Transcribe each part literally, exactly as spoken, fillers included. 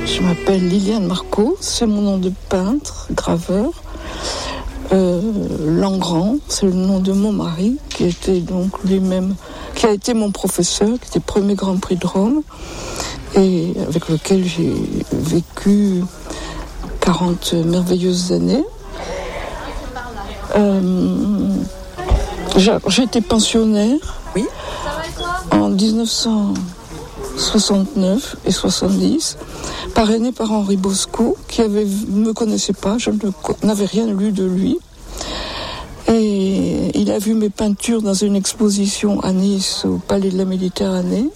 Je m'appelle Liliane Marco, c'est mon nom de peintre, graveur. Euh, Langrand, c'est le nom de mon mari, qui était donc lui-même, qui a été mon professeur, qui était premier Grand Prix de Rome, et avec lequel j'ai vécu quarante merveilleuses années. Euh, j'ai, j'ai été pensionnaire oui. en dix-neuf cent soixante-neuf et soixante-dix, parrainé par Henri Bosco, qui ne me connaissait pas, je n'avais rien lu de lui. Et il a vu mes peintures dans une exposition à Nice, au Palais de la Méditerranée.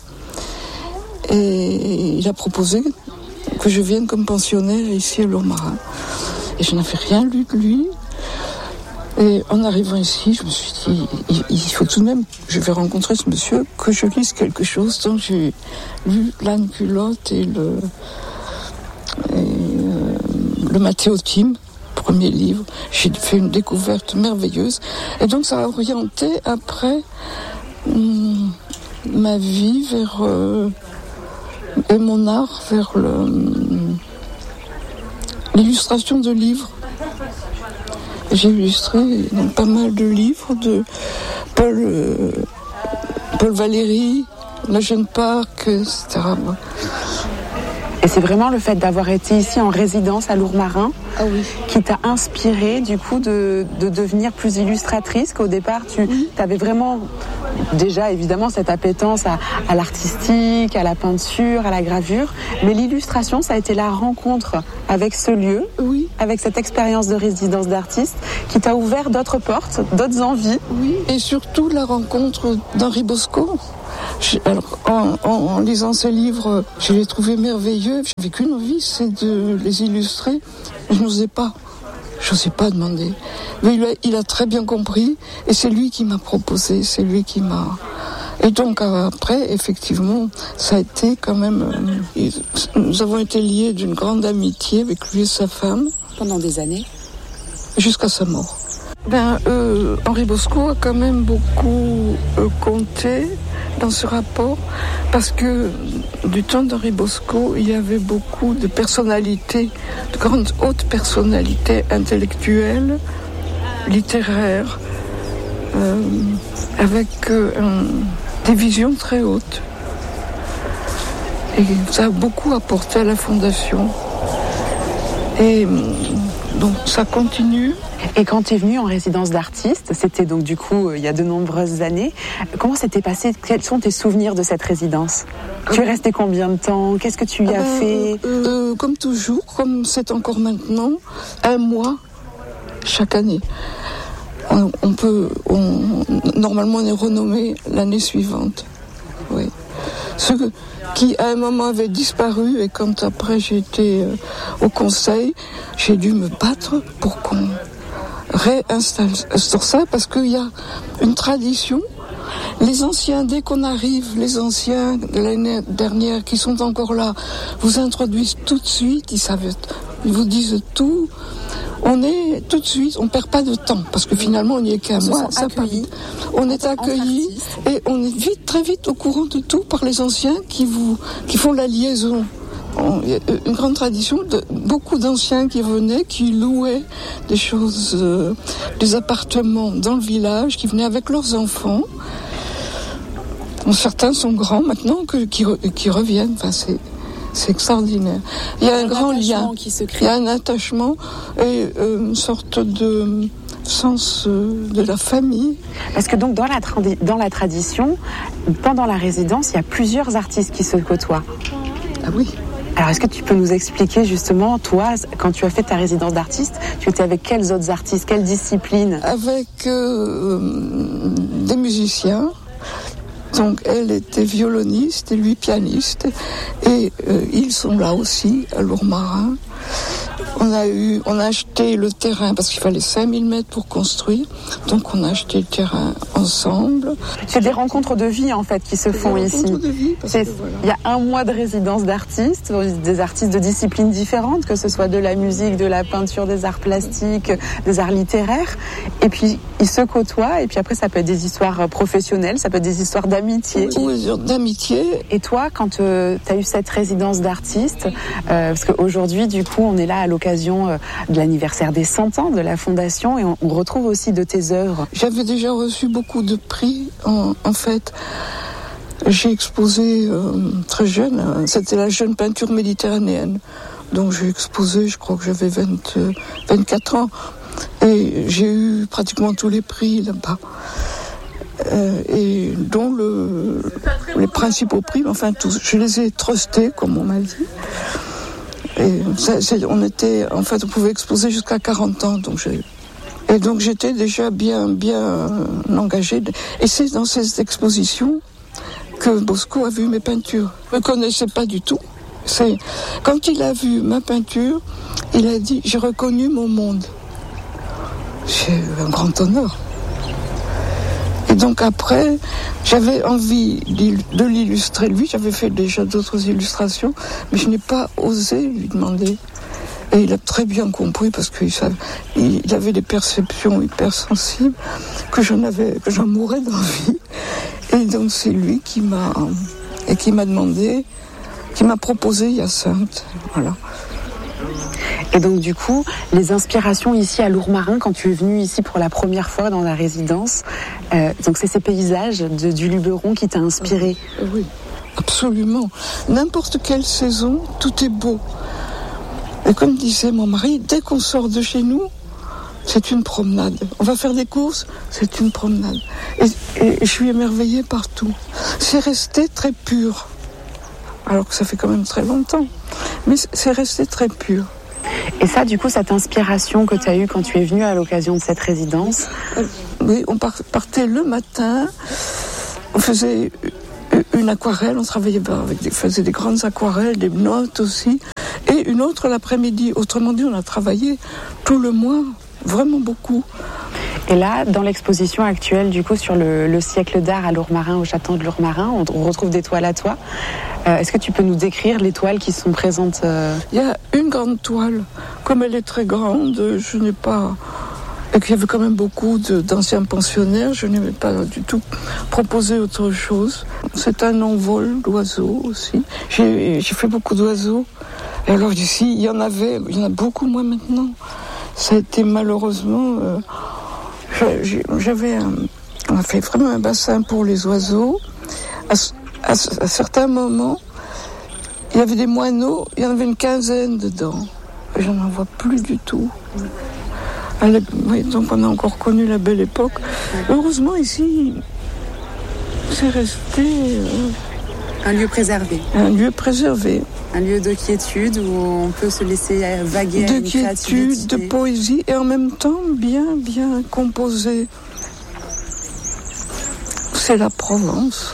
Et il a proposé que je vienne comme pensionnaire ici à Lourmarin. Et je n'avais rien lu de lui. Et en arrivant ici, je me suis dit, il, il faut tout de même, je vais rencontrer ce monsieur, que je lise quelque chose. Donc j'ai lu L'âne culotte et le, et, euh, le Mathéotime, premier livre. J'ai fait une découverte merveilleuse. Et donc ça a orienté après hum, ma vie vers, euh, et mon art vers le, hum, l'illustration de livres. J'ai illustré donc, pas mal de livres de Paul, euh, Paul Valéry, La Jeune Parc, et cetera. Et c'est vraiment le fait d'avoir été ici en résidence à Lourmarin ah oui. qui t'a inspiré du coup de, de devenir plus illustratrice, qu'au départ tu oui. avais vraiment déjà évidemment cette appétence à, à l'artistique, à la peinture, à la gravure, mais l'illustration ça a été la rencontre avec ce lieu, oui. avec cette expérience de résidence d'artiste qui t'a ouvert d'autres portes, d'autres envies. Oui. Et surtout la rencontre d'Henri Bosco. Alors, en, en, en lisant ces livres, je les trouvais merveilleux. J'avais qu'une envie, c'est de les illustrer. Je n'osais pas. Je n'osais pas demander. Mais il a, il a très bien compris et c'est lui qui m'a proposé, c'est lui qui m'a... Et donc après, effectivement, ça a été quand même... Euh, nous avons été liés d'une grande amitié avec lui et sa femme. Pendant des années ? Jusqu'à sa mort. Ben, euh, Henri Bosco a quand même beaucoup euh, compté dans ce rapport, parce que du temps d'Henri Bosco, il y avait beaucoup de personnalités, de grandes hautes personnalités intellectuelles, littéraires, euh, avec euh, un, des visions très hautes. Et ça a beaucoup apporté à la Fondation. Et donc ça continue. Et quand tu es venue en résidence d'artiste, c'était donc du coup il y a de nombreuses années, comment s'était passé? Quels sont tes souvenirs de cette résidence? euh, Tu es restée combien de temps? Qu'est-ce que tu y as euh, fait? euh, Comme toujours, comme c'est encore maintenant, un mois chaque année. On, on peut, on, normalement on est renommé l'année suivante. Oui. Ceux qui à un moment avaient disparu, et quand après j'étais euh, au conseil, j'ai dû me battre pour qu'on réinstalle sur ça, parce qu'il y a une tradition. Les anciens, dès qu'on arrive, les anciens de l'année dernière qui sont encore là, vous introduisent tout de suite, ils savent, ils vous disent tout. On est tout de suite, on perd pas de temps, parce que finalement on n'y est qu'un mois. Ça on est accueillis et on est vite, très vite au courant de tout par les anciens qui vous, qui font la liaison. Il y a une grande tradition de beaucoup d'anciens qui venaient, qui louaient des choses, euh, des appartements dans le village, qui venaient avec leurs enfants. Bon, certains sont grands maintenant que, qui, qui reviennent. Enfin, c'est, c'est extraordinaire. Il y a un, un grand lien, qui se crée. Il y a un attachement et euh, une sorte de sens euh, de la famille. Parce que donc dans la, tra- dans la tradition, pendant la résidence, il y a plusieurs artistes qui se côtoient. Ah oui. Alors, est-ce que tu peux nous expliquer justement, toi, quand tu as fait ta résidence d'artiste, tu étais avec quels autres artistes, quelles disciplines? Avec euh, des musiciens. Donc, elle était violoniste et lui pianiste. Et euh, ils sont là aussi, à Lourmarin. On a eu, on a acheté le terrain parce qu'il fallait cinq mille mètres pour construire. Donc on a acheté le terrain ensemble. C'est des rencontres de vie en fait qui se font des ici. De vie parce que, voilà. Il y a un mois de résidence d'artistes, des artistes de disciplines différentes, que ce soit de la musique, de la peinture, des arts plastiques, des arts littéraires. Et puis ils se côtoient. Et puis après ça peut être des histoires professionnelles, ça peut être des histoires d'amitié. Oui, d'amitié. Et toi, quand euh, tu as eu cette résidence d'artiste, euh, parce qu'aujourd'hui du coup on est là à l'occasion euh, de l'anniversaire des cent ans de la Fondation et on, on retrouve aussi de tes œuvres. J'avais déjà reçu beaucoup de prix en, en fait. J'ai exposé euh, très jeune, hein, c'était la jeune peinture méditerranéenne. Donc j'ai exposé, je crois que j'avais vingt, euh, vingt-quatre ans. Et j'ai eu pratiquement tous les prix là-bas. Euh, et dont le, les principaux prix, enfin tous, je les ai trustés, comme on m'a dit. Et ça, c'est, on était, en fait, on pouvait exposer jusqu'à quarante ans, donc j'ai, et donc j'étais déjà bien, bien euh, engagée. Et c'est dans ces expositions que Bosco a vu mes peintures. Je ne connaissais pas du tout. C'est, quand il a vu ma peinture, il a dit, j'ai reconnu mon monde. C'est un grand honneur. Et donc après, j'avais envie de l'illustrer lui, j'avais fait déjà d'autres illustrations, mais je n'ai pas osé lui demander. Et il a très bien compris parce qu'il savait, il avait des perceptions hyper sensibles que j'en avais, que j'en mourais d'envie. Et donc c'est lui qui m'a, et qui m'a demandé, qui m'a proposé Hyacinthe, voilà. Et donc du coup, les inspirations ici à Lourmarin, quand tu es venu ici pour la première fois dans la résidence, euh, donc c'est ces paysages de, du Luberon qui t'a inspiré. Oui, absolument. N'importe quelle saison, tout est beau. Et comme disait mon mari, dès qu'on sort de chez nous, c'est une promenade. On va faire des courses, c'est une promenade. Et, et je suis émerveillée partout. C'est resté très pur. Alors que ça fait quand même très longtemps. Mais c'est resté très pur. Et ça, du coup, cette inspiration que tu as eue quand tu es venu à l'occasion de cette résidence? Oui, on partait le matin, on faisait une aquarelle, on travaillait avec des, faisait des grandes aquarelles, des notes aussi, et une autre l'après-midi. Autrement dit, on a travaillé tout le mois, vraiment beaucoup. Et là, dans l'exposition actuelle, du coup, sur le, le siècle d'art à Lourmarin, au château de Lourmarin, on, on retrouve des toiles à toi. Euh, est-ce que tu peux nous décrire les toiles qui sont présentes euh... Il y a une grande toile. Comme elle est très grande, je n'ai pas... Et qu'il y avait quand même beaucoup de, d'anciens pensionnaires, je n'ai pas du tout proposé autre chose. C'est un envol d'oiseaux aussi. J'ai, j'ai fait beaucoup d'oiseaux. Et alors ici, il y en avait, il y en a beaucoup moins maintenant. Ça a été malheureusement... Euh, J'avais un, on a fait vraiment un bassin pour les oiseaux. À, à, à certains moments, il y avait des moineaux, il y en avait une quinzaine dedans. Et je n'en vois plus du tout. La, oui, donc on a encore connu la belle époque. Heureusement ici, c'est resté... Euh, un lieu préservé. Un lieu préservé. Un lieu de quiétude où on peut se laisser vaguer de à une quiétude, de poésie et en même temps bien, bien composé. C'est la Provence.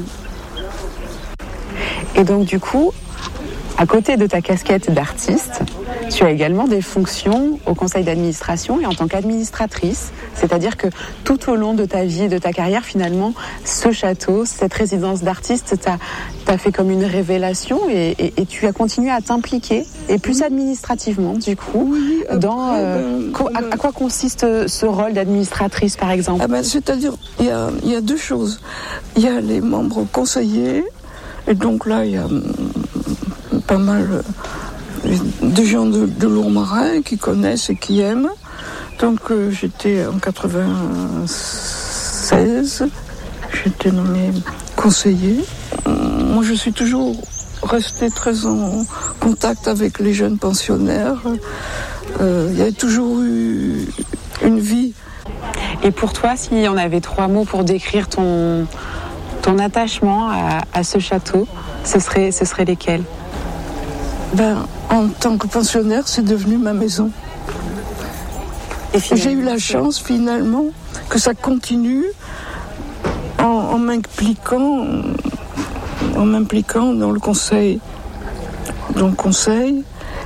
Et donc du coup, à côté de ta casquette d'artiste, tu as également des fonctions au conseil d'administration et en tant qu'administratrice. C'est-à-dire que tout au long de ta vie et de ta carrière, finalement, ce château, cette résidence d'artiste t'a, t'a fait comme une révélation et, et, et tu as continué à t'impliquer, et plus administrativement, du coup, oui, dans... Euh, ben, à, à quoi consiste ce rôle d'administratrice, par exemple? Ah ben, c'est-à-dire, il y a, il y a deux choses. Il y a les membres conseillers, et donc là, il y a pas mal... des gens de, de Lourmarin qui connaissent et qui aiment. Donc euh, j'étais en quatre-vingt-seize, j'étais nommée conseiller. Moi je suis toujours restée très en contact avec les jeunes pensionnaires. Euh, il y a toujours eu une vie. Et pour toi, si on avait trois mots pour décrire ton, ton attachement à, à ce château, ce serait, ce serait lesquels? Ben, en tant que pensionnaire, c'est devenu ma maison. Et j'ai eu la chance, finalement, que ça continue en, en m'impliquant, en m'impliquant dans le conseil. Dans le conseil.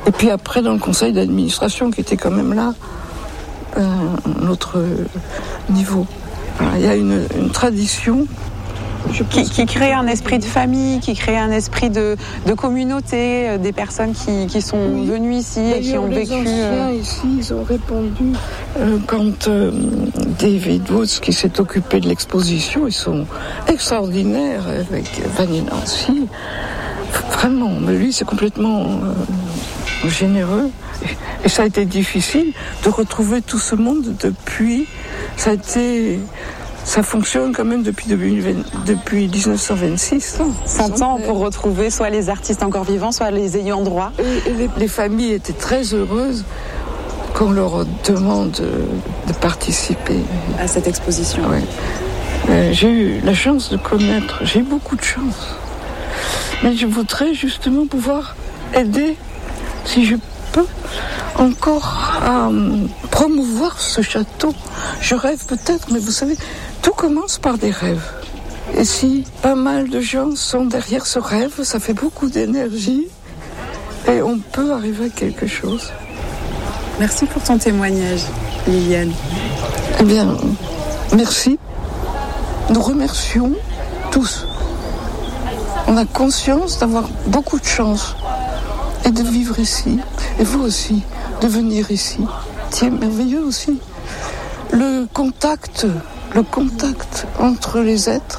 Et puis après, dans le conseil d'administration, qui était quand même là, euh, un autre niveau. Alors, il y a une, une tradition. Qui, qui crée un esprit de famille, qui crée un esprit de, de communauté, euh, des personnes qui, qui sont oui. venues ici et qui ont les vécu. Les euh... anciens ici, ils ont répondu euh, quand euh, David Woods, qui s'est occupé de l'exposition, ils sont extraordinaires avec Vanny Nancy. Vraiment, mais lui, c'est complètement euh, généreux. Et, et ça a été difficile de retrouver tout ce monde depuis. Ça a été. Ça fonctionne quand même depuis, depuis dix-neuf cent vingt-six. cent ans pour retrouver soit les artistes encore vivants, soit les ayants droit. Et, et les, les familles étaient très heureuses qu'on leur demande de participer. À cette exposition. Ouais. Euh, j'ai eu la chance de connaître, j'ai eu beaucoup de chance. Mais je voudrais justement pouvoir aider, si je peux, encore à um, promouvoir ce château. Je rêve peut-être, mais vous savez, tout commence par des rêves. Et si pas mal de gens sont derrière ce rêve, ça fait beaucoup d'énergie et on peut arriver à quelque chose. Merci pour ton témoignage, Liliane. Eh bien, merci. Nous remercions tous. On a conscience d'avoir beaucoup de chance et de vivre ici. Et vous aussi, de venir ici. C'est merveilleux aussi. Le contact, le contact entre les êtres,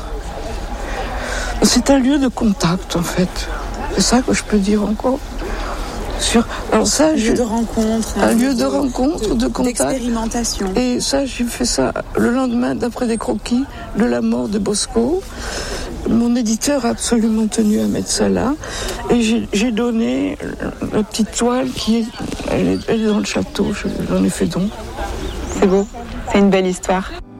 c'est un lieu de contact en fait. C'est ça que je peux dire encore. Sur, alors ça, un je, lieu de rencontre. Un, un lieu de, de rencontre, de, de contact. D'expérimentation. Et ça, j'ai fait ça le lendemain d'après des croquis de la mort de Bosco. Mon éditeur a absolument tenu à mettre ça là. Et j'ai, j'ai donné la petite toile qui est elle, est, elle est dans le château. J'en ai fait don. C'est beau. C'est une belle histoire.